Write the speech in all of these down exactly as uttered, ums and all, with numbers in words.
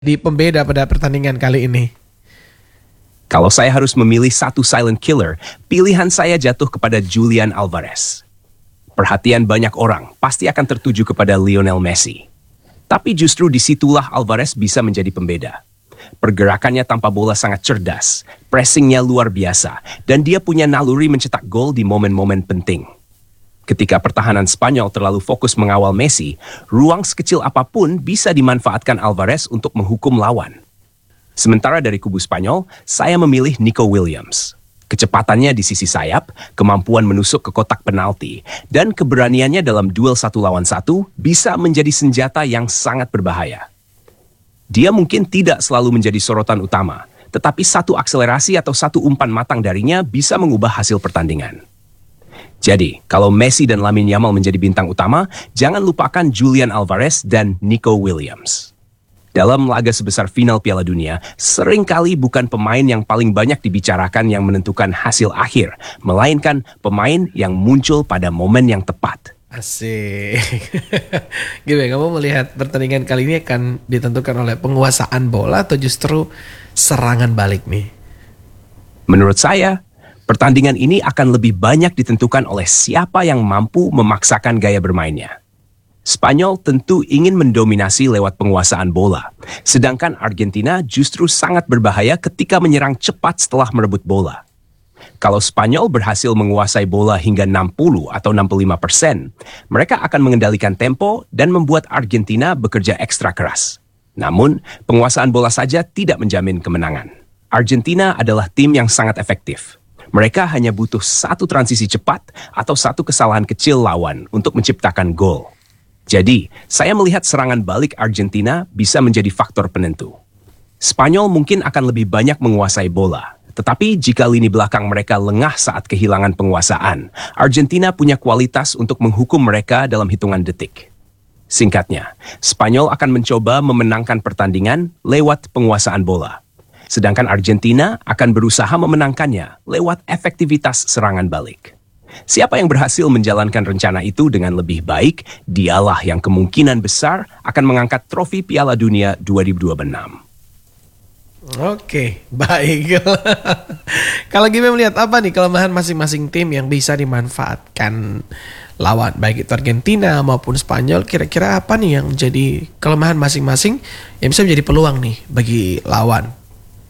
Di pembeda pada pertandingan kali ini? Kalau saya harus memilih satu silent killer, pilihan saya jatuh kepada Julian Alvarez. Perhatian banyak orang pasti akan tertuju kepada Lionel Messi. Tapi justru disitulah Alvarez bisa menjadi pembeda. Pergerakannya tanpa bola sangat cerdas, pressingnya luar biasa, dan dia punya naluri mencetak gol di momen-momen penting. Ketika pertahanan Spanyol terlalu fokus mengawal Messi, ruang sekecil apapun bisa dimanfaatkan Alvarez untuk menghukum lawan. Sementara dari kubu Spanyol, saya memilih Nico Williams. Kecepatannya di sisi sayap, kemampuan menusuk ke kotak penalti, dan keberaniannya dalam duel satu lawan satu bisa menjadi senjata yang sangat berbahaya. Dia mungkin tidak selalu menjadi sorotan utama, tetapi satu akselerasi atau satu umpan matang darinya bisa mengubah hasil pertandingan. Jadi, kalau Messi dan Lamine Yamal menjadi bintang utama, jangan lupakan Julian Alvarez dan Nico Williams. Dalam laga sebesar final Piala Dunia, seringkali bukan pemain yang paling banyak dibicarakan yang menentukan hasil akhir, melainkan pemain yang muncul pada momen yang tepat. Asik. Gimana, kamu melihat pertandingan kali ini akan ditentukan oleh penguasaan bola atau justru serangan balik nih? Menurut saya, pertandingan ini akan lebih banyak ditentukan oleh siapa yang mampu memaksakan gaya bermainnya. Spanyol tentu ingin mendominasi lewat penguasaan bola, sedangkan Argentina justru sangat berbahaya ketika menyerang cepat setelah merebut bola. Kalau Spanyol berhasil menguasai bola hingga enam puluh atau enam puluh lima persen, mereka akan mengendalikan tempo dan membuat Argentina bekerja ekstra keras. Namun, penguasaan bola saja tidak menjamin kemenangan. Argentina adalah tim yang sangat efektif. Mereka hanya butuh satu transisi cepat atau satu kesalahan kecil lawan untuk menciptakan gol. Jadi, saya melihat serangan balik Argentina bisa menjadi faktor penentu. Spanyol mungkin akan lebih banyak menguasai bola, tetapi jika lini belakang mereka lengah saat kehilangan penguasaan, Argentina punya kualitas untuk menghukum mereka dalam hitungan detik. Singkatnya, Spanyol akan mencoba memenangkan pertandingan lewat penguasaan bola. Sedangkan Argentina akan berusaha memenangkannya lewat efektivitas serangan balik. Siapa yang berhasil menjalankan rencana itu dengan lebih baik, dialah yang kemungkinan besar akan mengangkat trofi Piala Dunia dua ribu dua puluh enam. Oke, baik. Kalau Gimana melihat apa nih kelemahan masing-masing tim yang bisa dimanfaatkan lawan, baik itu Argentina maupun Spanyol, kira-kira apa nih yang jadi kelemahan masing-masing yang bisa menjadi peluang nih bagi lawan?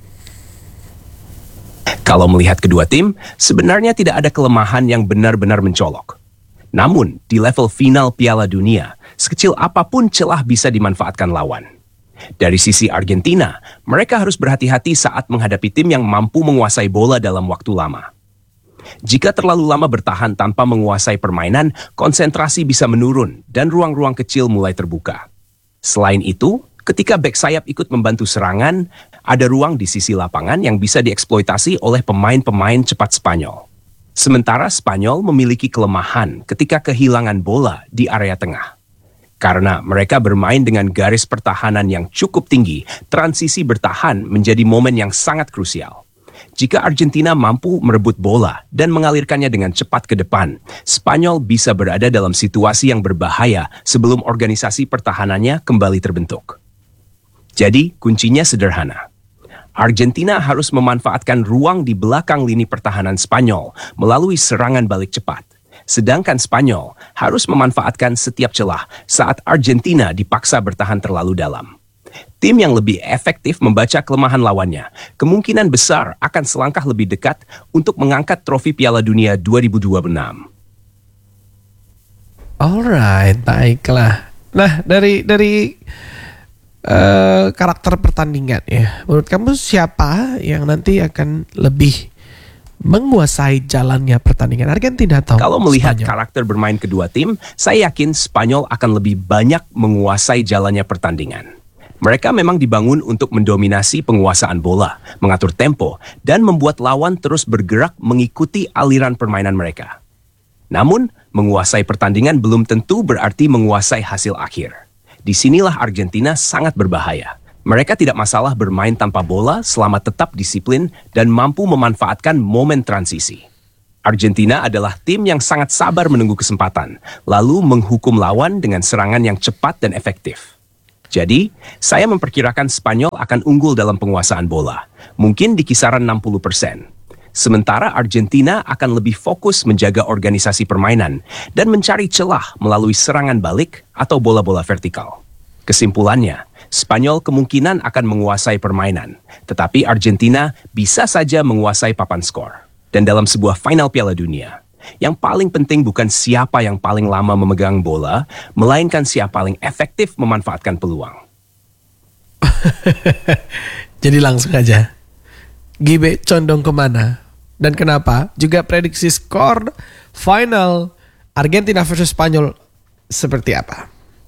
Kalau melihat kedua tim, sebenarnya tidak ada kelemahan yang benar-benar mencolok. Namun, di level final Piala Dunia, sekecil apapun celah bisa dimanfaatkan lawan. Dari sisi Argentina, mereka harus berhati-hati saat menghadapi tim yang mampu menguasai bola dalam waktu lama. Jika terlalu lama bertahan tanpa menguasai permainan, konsentrasi bisa menurun dan ruang-ruang kecil mulai terbuka. Selain itu, ketika bek sayap ikut membantu serangan, ada ruang di sisi lapangan yang bisa dieksploitasi oleh pemain-pemain cepat Spanyol. Sementara Spanyol memiliki kelemahan ketika kehilangan bola di area tengah. Karena mereka bermain dengan garis pertahanan yang cukup tinggi, transisi bertahan menjadi momen yang sangat krusial. Jika Argentina mampu merebut bola dan mengalirkannya dengan cepat ke depan, Spanyol bisa berada dalam situasi yang berbahaya sebelum organisasi pertahanannya kembali terbentuk. Jadi, kuncinya sederhana. Argentina harus memanfaatkan ruang di belakang lini pertahanan Spanyol melalui serangan balik cepat. Sedangkan Spanyol harus memanfaatkan setiap celah saat Argentina dipaksa bertahan terlalu dalam. Tim yang lebih efektif membaca kelemahan lawannya, kemungkinan besar akan selangkah lebih dekat untuk mengangkat trofi Piala Dunia dua ribu dua puluh enam. Alright, baiklah. Nah, dari dari Uh, karakter pertandingan ya, menurut kamu siapa yang nanti akan lebih menguasai jalannya pertandingan, Argentina atau Kalau melihat Spanyol? Karakter bermain kedua tim, saya yakin Spanyol akan lebih banyak menguasai jalannya pertandingan. Mereka memang dibangun untuk mendominasi penguasaan bola, mengatur tempo, dan membuat lawan terus bergerak mengikuti aliran permainan mereka. Namun, menguasai pertandingan belum tentu berarti menguasai hasil akhir. Disinilah Argentina sangat berbahaya. Mereka tidak masalah bermain tanpa bola selama tetap disiplin dan mampu memanfaatkan momen transisi. Argentina adalah tim yang sangat sabar menunggu kesempatan, lalu menghukum lawan dengan serangan yang cepat dan efektif. Jadi, saya memperkirakan Spanyol akan unggul dalam penguasaan bola, mungkin di kisaran enam puluh persen. Sementara Argentina akan lebih fokus menjaga organisasi permainan dan mencari celah melalui serangan balik atau bola-bola vertikal. Kesimpulannya, Spanyol kemungkinan akan menguasai permainan, tetapi Argentina bisa saja menguasai papan skor. Dan dalam sebuah final Piala Dunia, yang paling penting bukan siapa yang paling lama memegang bola, melainkan siapa paling efektif memanfaatkan peluang. Jadi langsung aja, Gibe condong kemana? Dan kenapa? Juga prediksi skor final Argentina versus Spanyol seperti apa?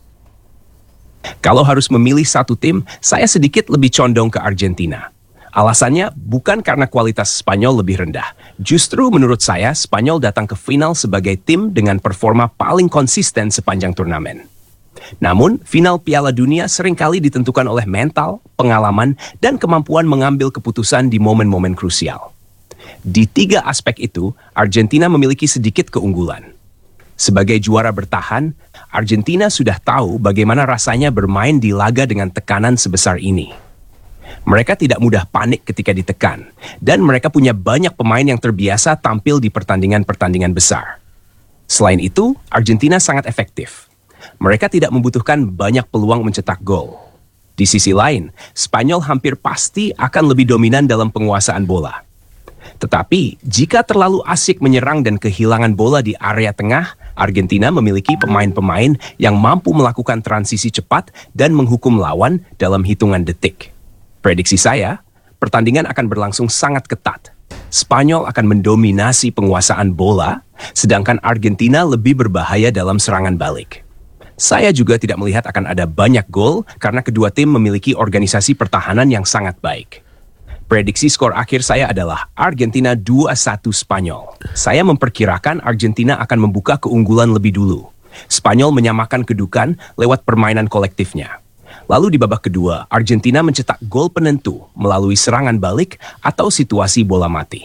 Kalau harus memilih satu tim, saya sedikit lebih condong ke Argentina. Alasannya bukan karena kualitas Spanyol lebih rendah. Justru menurut saya, Spanyol datang ke final sebagai tim dengan performa paling konsisten sepanjang turnamen. Namun, final Piala Dunia seringkali ditentukan oleh mental, pengalaman, dan kemampuan mengambil keputusan di momen-momen krusial. Di tiga aspek itu, Argentina memiliki sedikit keunggulan. Sebagai juara bertahan, Argentina sudah tahu bagaimana rasanya bermain di laga dengan tekanan sebesar ini. Mereka tidak mudah panik ketika ditekan, dan mereka punya banyak pemain yang terbiasa tampil di pertandingan-pertandingan besar. Selain itu, Argentina sangat efektif. Mereka tidak membutuhkan banyak peluang mencetak gol. Di sisi lain, Spanyol hampir pasti akan lebih dominan dalam penguasaan bola. Tetapi, jika terlalu asik menyerang dan kehilangan bola di area tengah, Argentina memiliki pemain-pemain yang mampu melakukan transisi cepat dan menghukum lawan dalam hitungan detik. Prediksi saya, pertandingan akan berlangsung sangat ketat. Spanyol akan mendominasi penguasaan bola, sedangkan Argentina lebih berbahaya dalam serangan balik. Saya juga tidak melihat akan ada banyak gol karena kedua tim memiliki organisasi pertahanan yang sangat baik. Prediksi skor akhir saya adalah Argentina dua satu Spanyol. Saya memperkirakan Argentina akan membuka keunggulan lebih dulu. Spanyol menyamakan kedudukan lewat permainan kolektifnya. Lalu di babak kedua, Argentina mencetak gol penentu melalui serangan balik atau situasi bola mati.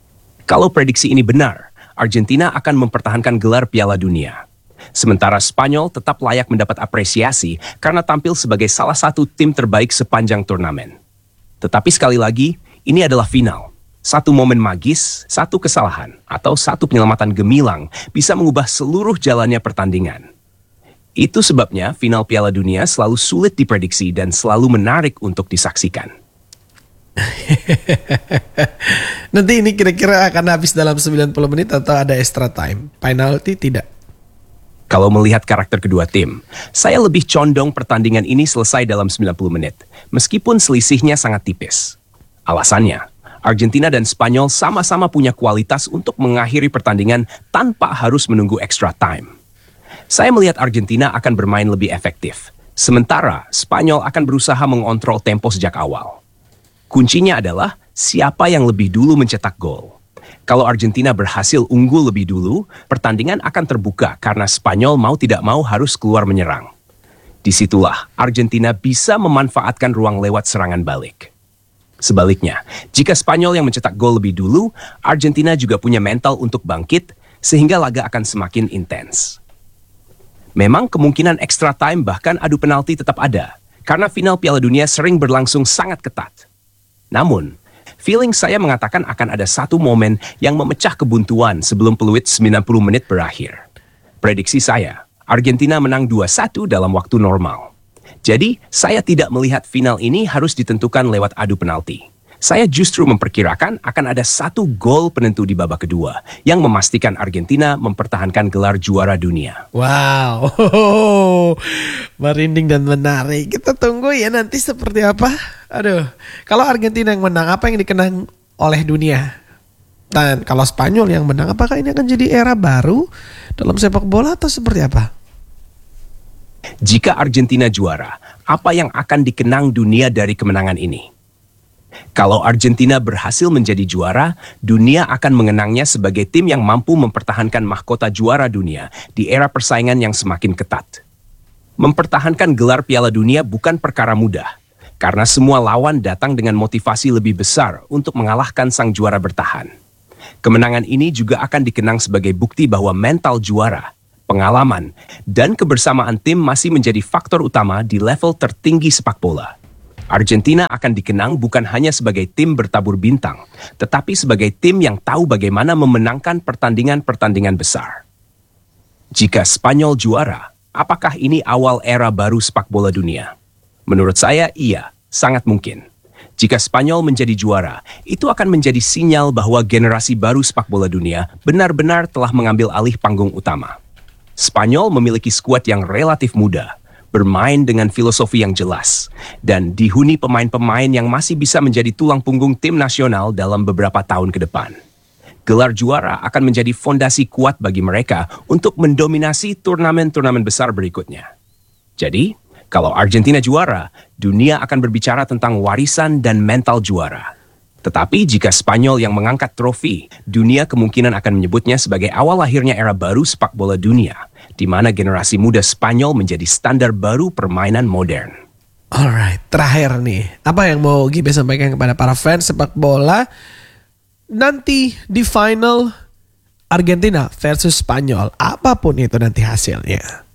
Kalau prediksi ini benar, Argentina akan mempertahankan gelar Piala Dunia. Sementara Spanyol tetap layak mendapat apresiasi karena tampil sebagai salah satu tim terbaik sepanjang turnamen. Tetapi sekali lagi, ini adalah final. Satu momen magis, satu kesalahan, atau satu penyelamatan gemilang bisa mengubah seluruh jalannya pertandingan. Itu sebabnya final Piala Dunia selalu sulit diprediksi dan selalu menarik untuk disaksikan. Nanti ini kira-kira akan habis dalam sembilan puluh menit atau ada extra time? Penalti tidak? Kalau melihat karakter kedua tim, saya lebih condong pertandingan ini selesai dalam sembilan puluh menit, meskipun selisihnya sangat tipis. Alasannya, Argentina dan Spanyol sama-sama punya kualitas untuk mengakhiri pertandingan tanpa harus menunggu extra time. Saya melihat Argentina akan bermain lebih efektif, sementara Spanyol akan berusaha mengontrol tempo sejak awal. Kuncinya adalah siapa yang lebih dulu mencetak gol. Kalau Argentina berhasil unggul lebih dulu, pertandingan akan terbuka karena Spanyol mau tidak mau harus keluar menyerang. Disitulah Argentina bisa memanfaatkan ruang lewat serangan balik. Sebaliknya, jika Spanyol yang mencetak gol lebih dulu, Argentina juga punya mental untuk bangkit, sehingga laga akan semakin intens. Memang kemungkinan extra time bahkan adu penalti tetap ada, karena final Piala Dunia sering berlangsung sangat ketat. Namun, feeling saya mengatakan akan ada satu momen yang memecah kebuntuan sebelum peluit sembilan puluh menit berakhir. Prediksi saya, Argentina menang dua satu dalam waktu normal. Jadi, saya tidak melihat final ini harus ditentukan lewat adu penalti. Saya justru memperkirakan akan ada satu gol penentu di babak kedua yang memastikan Argentina mempertahankan gelar juara dunia. Wow, merinding dan menarik. Kita tunggu ya nanti seperti apa. Aduh, kalau Argentina yang menang, apa yang dikenang oleh dunia? Dan kalau Spanyol yang menang, apakah ini akan jadi era baru dalam sepak bola atau seperti apa? Jika Argentina juara, apa yang akan dikenang dunia dari kemenangan ini? Kalau Argentina berhasil menjadi juara, dunia akan mengenangnya sebagai tim yang mampu mempertahankan mahkota juara dunia di era persaingan yang semakin ketat. Mempertahankan gelar Piala Dunia bukan perkara mudah, karena semua lawan datang dengan motivasi lebih besar untuk mengalahkan sang juara bertahan. Kemenangan ini juga akan dikenang sebagai bukti bahwa mental juara, pengalaman, dan kebersamaan tim masih menjadi faktor utama di level tertinggi sepak bola. Argentina akan dikenang bukan hanya sebagai tim bertabur bintang, tetapi sebagai tim yang tahu bagaimana memenangkan pertandingan-pertandingan besar. Jika Spanyol juara, apakah ini awal era baru sepak bola dunia? Menurut saya, iya, sangat mungkin. Jika Spanyol menjadi juara, itu akan menjadi sinyal bahwa generasi baru sepak bola dunia benar-benar telah mengambil alih panggung utama. Spanyol memiliki skuad yang relatif muda, bermain dengan filosofi yang jelas, dan dihuni pemain-pemain yang masih bisa menjadi tulang punggung tim nasional dalam beberapa tahun ke depan. Gelar juara akan menjadi fondasi kuat bagi mereka untuk mendominasi turnamen-turnamen besar berikutnya. Jadi, kalau Argentina juara, dunia akan berbicara tentang warisan dan mental juara. Tetapi jika Spanyol yang mengangkat trofi, dunia kemungkinan akan menyebutnya sebagai awal lahirnya era baru sepak bola dunia, di mana generasi muda Spanyol menjadi standar baru permainan modern. Alright, terakhir nih, apa yang mau Gibe sampaikan kepada para fans sepak bola nanti di final Argentina versus Spanyol, apapun itu nanti hasilnya?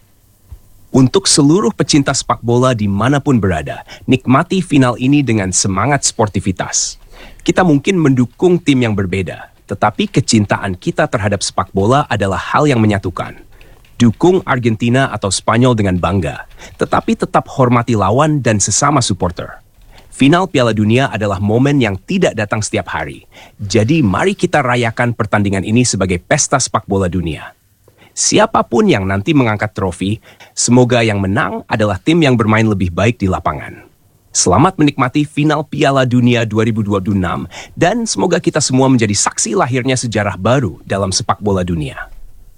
Untuk seluruh pecinta sepak bola dimanapun berada, nikmati final ini dengan semangat sportivitas. Kita mungkin mendukung tim yang berbeda, tetapi kecintaan kita terhadap sepak bola adalah hal yang menyatukan. Dukung Argentina atau Spanyol dengan bangga, tetapi tetap hormati lawan dan sesama supporter. Final Piala Dunia adalah momen yang tidak datang setiap hari. Jadi mari kita rayakan pertandingan ini sebagai pesta sepak bola dunia. Siapapun yang nanti mengangkat trofi, semoga yang menang adalah tim yang bermain lebih baik di lapangan. Selamat menikmati final Piala Dunia dua ribu dua puluh enam dan semoga kita semua menjadi saksi lahirnya sejarah baru dalam sepak bola dunia.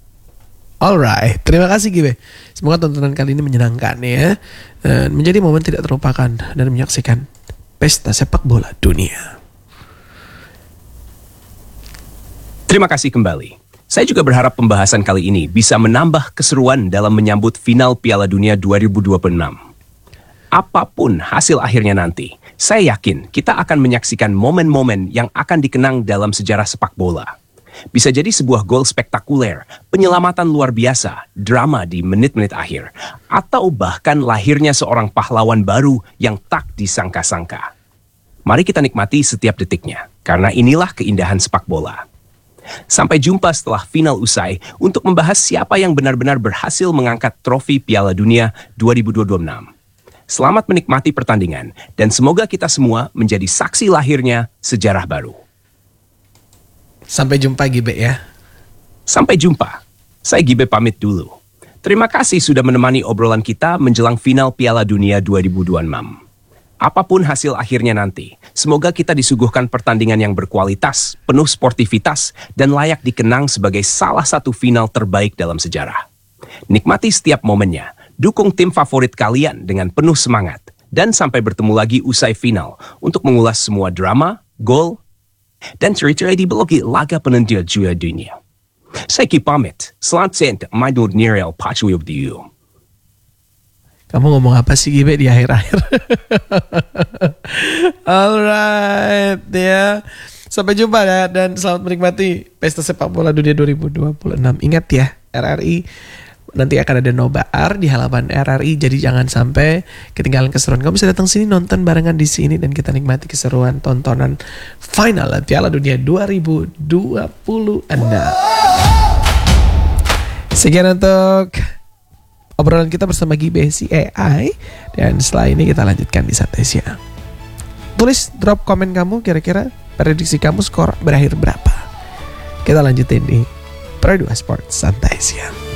Alright, terima kasih Gibe. Semoga tontonan kali ini menyenangkan ya, dan menjadi momen tidak terlupakan dan menyaksikan pesta sepak bola dunia. Terima kasih kembali. Saya juga berharap pembahasan kali ini bisa menambah keseruan dalam menyambut final Piala Dunia dua ribu dua puluh enam. Apapun hasil akhirnya nanti, saya yakin kita akan menyaksikan momen-momen yang akan dikenang dalam sejarah sepak bola. Bisa jadi sebuah gol spektakuler, penyelamatan luar biasa, drama di menit-menit akhir, atau bahkan lahirnya seorang pahlawan baru yang tak disangka-sangka. Mari kita nikmati setiap detiknya, karena inilah keindahan sepak bola. Sampai jumpa setelah final usai untuk membahas siapa yang benar-benar berhasil mengangkat trofi Piala Dunia dua ribu dua puluh enam. Selamat menikmati pertandingan dan semoga kita semua menjadi saksi lahirnya sejarah baru. Sampai jumpa Gibe ya. Sampai jumpa. Saya Gibe pamit dulu. Terima kasih sudah menemani obrolan kita menjelang final Piala Dunia dua ribu dua puluh enam. Apapun hasil akhirnya nanti, semoga kita disuguhkan pertandingan yang berkualitas, penuh sportivitas, dan layak dikenang sebagai salah satu final terbaik dalam sejarah. Nikmati setiap momennya, dukung tim favorit kalian dengan penuh semangat, dan sampai bertemu lagi usai final untuk mengulas semua drama, gol, dan cerita di blogi laga penentu juara dunia. Saya Ki pamit, selamat sent, Maidul Nirel Pacu Yubdiu. Kamu ngomong apa sih Gibe di akhir-akhir? Alright ya. Sampai jumpa ya, dan selamat menikmati pesta sepak bola dunia dua ribu dua puluh enam. Ingat ya, R R I nanti akan ada nobar di halaman R R I, jadi jangan sampai ketinggalan keseruan. Kamu bisa datang sini nonton barengan di sini dan kita nikmati keseruan tontonan final Piala Dunia dua ribu dua puluh enam. Sekian untuk obrolan kita bersama Gibe si A I, dan setelah ini kita lanjutkan di Santai Siang. Tulis drop komen kamu, kira-kira prediksi kamu skor berakhir berapa. Kita lanjutin di Pro dua Sport Santai Siang.